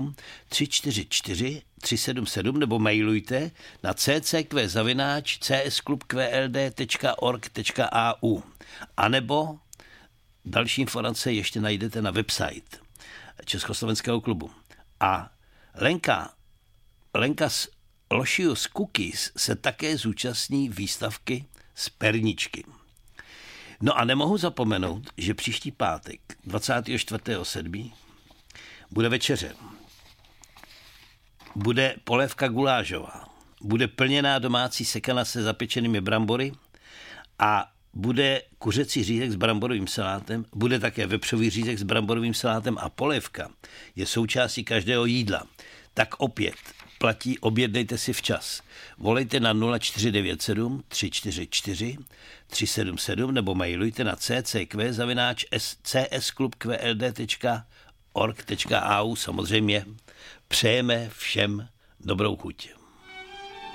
344 377 nebo mailujte na ccqvzavináč csklubqld.org.au a nebo další informace ještě najdete na website Československého klubu. A Lenka z Lošius Cookies se také zúčastní výstavky z perničky. No a nemohu zapomenout, že příští pátek 24.7. bude večeře. Bude polévka gulášová, bude plněná domácí sekana se zapečenými brambory a bude kuřecí řízek s bramborovým salátem, bude také vepřový řízek s bramborovým salátem a polévka je součástí každého jídla. Tak opět platí, objednejte si včas. Volejte na 0497 344 377 nebo mailujte na ccqvzavináč csklubqld.org.au. Samozřejmě přejeme všem dobrou chuť.